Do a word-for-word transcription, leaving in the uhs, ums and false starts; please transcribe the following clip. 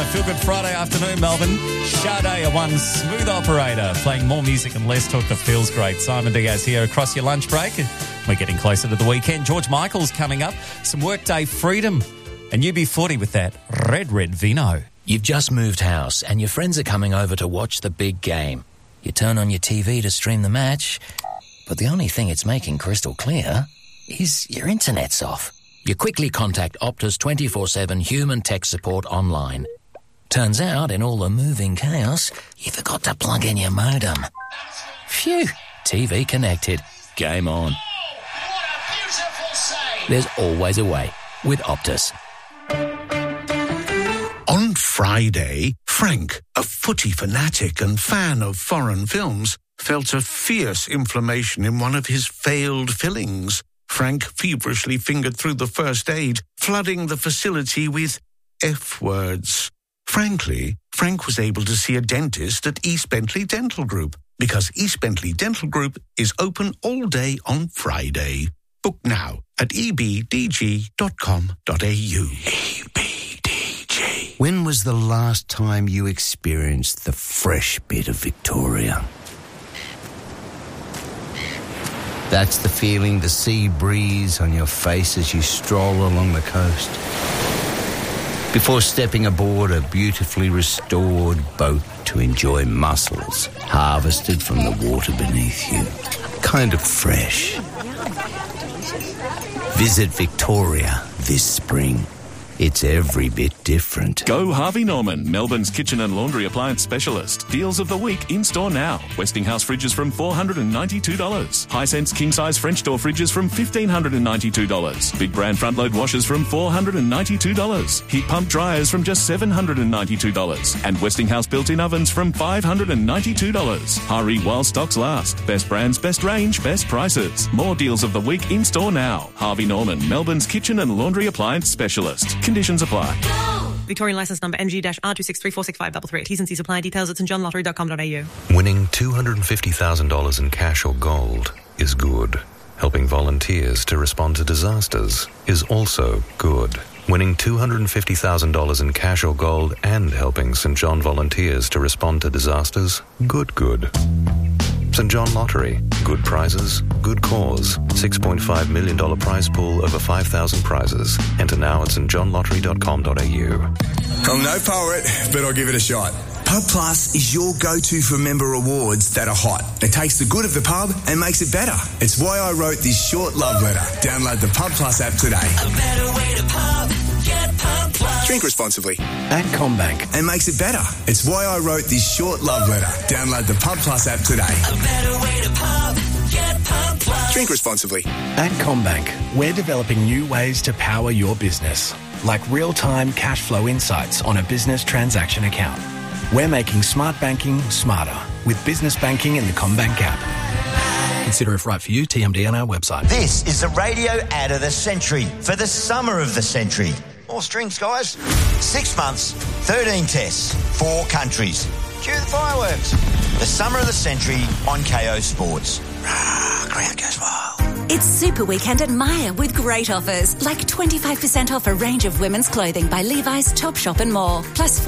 a Feel Good Friday afternoon, Melbourne. Sade, a one smooth operator, playing more music and less talk that feels great. Simon Diaz here across your lunch break. We're getting closer to the weekend. George Michael's coming up. Some workday freedom. And U B forty with that red, red vino. You've just moved house and your friends are coming over to watch the big game. You turn on your T V to stream the match, but the only thing it's making crystal clear is your internet's off. You quickly contact Optus twenty-four seven human tech support online. Turns out, in all the moving chaos, you forgot to plug in your modem. Phew, T V connected. Game on. There's always a way with Optus. On Friday, Frank, a footy fanatic and fan of foreign films, felt a fierce inflammation in one of his failed fillings. Frank feverishly fingered through the first aid, flooding the facility with F-words. Frankly, Frank was able to see a dentist at East Bentley Dental Group, because East Bentley Dental Group is open all day on Friday. Book now at e b d g dot com dot a u. E B D G. When was the last time you experienced the fresh bit of Victoria? That's the feeling, the sea breeze on your face as you stroll along the coast. Before stepping aboard a beautifully restored boat to enjoy mussels harvested from the water beneath you. Kind of fresh. Visit Victoria this spring. It's every bit different. Go Harvey Norman, Melbourne's kitchen and laundry appliance specialist. Deals of the week in store now. Westinghouse fridges from four hundred ninety-two dollars. Hisense king-size French door fridges from one thousand five hundred ninety-two dollars. Big brand front-load washers from four hundred ninety-two dollars. Heat pump dryers from just seven hundred ninety-two dollars. And Westinghouse built-in ovens from five hundred ninety-two dollars. Hurry while stocks last. Best brands, best range, best prices. More deals of the week in store now. Harvey Norman, Melbourne's kitchen and laundry appliance specialist. Conditions apply. Victorian licence number M G R two six three four six five three three. T's and C's apply. Details at st john lottery dot com dot a u. Winning two hundred fifty thousand dollars in cash or gold is good. Helping volunteers to respond to disasters is also good. Winning two hundred fifty thousand dollars in cash or gold and helping St John volunteers to respond to disasters, good, good. St John Lottery. Good prizes, good cause. six point five million dollars prize pool over five thousand prizes. Enter now at st john lottery dot com dot a u. I'm no poet, but I'll give it a shot. Pub Plus is your go-to for member rewards that are hot. It takes the good of the pub and makes it better. It's why I wrote this short love letter. Download the Pub Plus app today. A better way to pub. Get Pub Plus. Drink responsibly. At CommBank. And makes it better. It's why I wrote this short love letter. Download the Pub Plus app today. A better way to pub. Get Pub Plus. Drink responsibly. At CommBank, we're developing new ways to power your business, like real-time cash flow insights on a business transaction account. We're making smart banking smarter with business banking in the CommBank app. Consider if right for you, T M D on our website. This is the radio ad of the century for the summer of the century. More strings, guys. Six months, thirteen tests, four countries. Cue the fireworks. The summer of the century on K O Sports. Rah, crowd goes wild. It's Super Weekend at Myer with great offers, like twenty-five percent off a range of women's clothing by Levi's, Topshop and more. Plus